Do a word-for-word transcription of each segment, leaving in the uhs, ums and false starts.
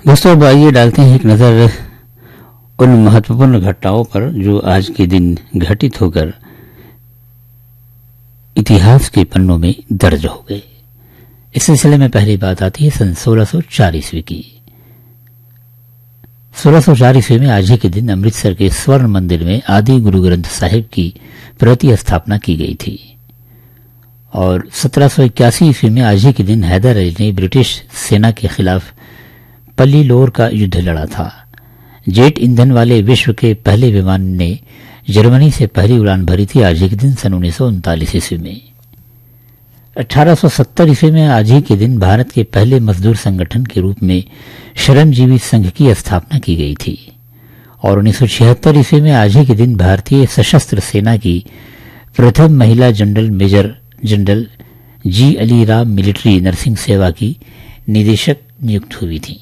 दोस्तों अब आइए डालते हैं एक नज़र उन महत्वपूर्ण घटनाओं पर जो आज के दिन घटित होकर इतिहास के पन्नों में दर्ज हो गए। इस सिलसिले में पहली बात आती है सन सोलह सौ चार ईस्वी की। सोलह सौ चार ईस्वी में आज ही के दिन अमृतसर के स्वर्ण मंदिर में आदि गुरु ग्रंथ साहिब की प्रति स्थापना की गई थी और सत्रह सौ इक्यासी ईस्वी में आज ही के दिन हैदर अली ने ब्रिटिश सेना के खिलाफ पल्लीलोर का युद्ध लड़ा था। जेट ईंधन वाले विश्व के पहले विमान ने जर्मनी से पहली उड़ान भरी थी आज ही के दिन सन उन्नीस सौ उनतालीस ईस्वी में। अठारह सौ सत्तर ईस्वी में आज ही के दिन भारत के पहले मजदूर संगठन के रूप में श्रमजीवी संघ की स्थापना की गई थी और उन्नीस सौ छिहत्तर ईस्वी में आज ही के दिन भारतीय सशस्त्र सेना की प्रथम महिला जनरल मेजर जनरल जी अली राम मिलिट्री नर्सिंग सेवा की निदेशक नियुक्त हुई थी।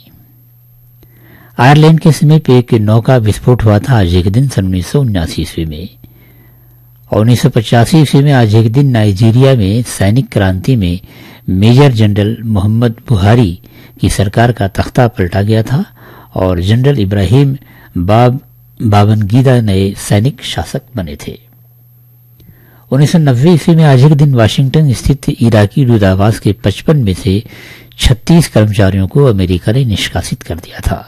आयरलैंड के समीप एक नौका विस्फोट हुआ था आज एक दिन सन उन्नीस सौ उन्यासी ईस्वी में और उन्नीस सौ पचासी ईस्वी में आज एक दिन नाइजीरिया में सैनिक क्रांति में मेजर जनरल मोहम्मद बुहारी की सरकार का तख्ता पलटा गया था और जनरल इब्राहिम बाब बाबनगीदा नए सैनिक शासक बने थे। उन्नीस सौ नब्बे ईस्वी में आज एक दिन वाशिंगटन स्थित इराकी दूतावास के पचपन में से छत्तीस कर्मचारियों को अमेरिका ने निष्कासित कर दिया था।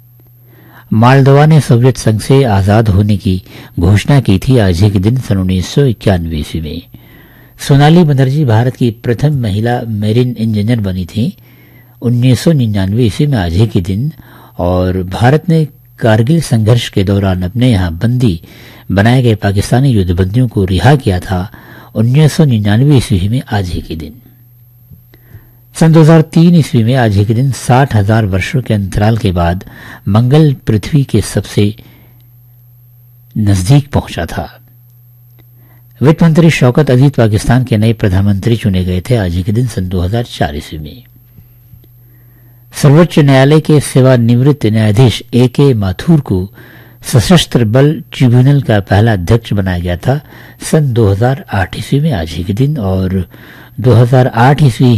मालदोवा ने सोवियत संघ से आजाद होने की घोषणा की थी आज ही के दिन सन उन्नीस सौ इक्यानवे ईस्वी में। सोनाली बनर्जी भारत की प्रथम महिला मेरीन इंजीनियर बनी थी उन्नीस सौ निन्यानवे ईस्वी में आज ही के दिन और भारत ने कारगिल संघर्ष के दौरान अपने यहां बंदी बनाए गए पाकिस्तानी युद्धबंदियों को रिहा किया था उन्नीस सौ निन्यानवे ईस्वी में आज ही के दिन। सन दो हज़ार तीन ईस्वी में आज ही के दिन साठ हजार वर्षों के अंतराल के बाद मंगल पृथ्वी के सबसे नजदीक पहुंचा था। वित्त मंत्री शौकत अजीज पाकिस्तान के नए प्रधानमंत्री चुने गए थे आज ही के दिन सन दो हज़ार चार ईस्वी में। सर्वोच्च न्यायालय के सेवानिवृत्त न्यायाधीश ए के माथुर को सशस्त्र बल ट्रिब्यूनल का पहला अध्यक्ष बनाया गया था सन दो हज़ार आठ ईस्वी में आज ही के दिन और दो हज़ार आठ ईस्वी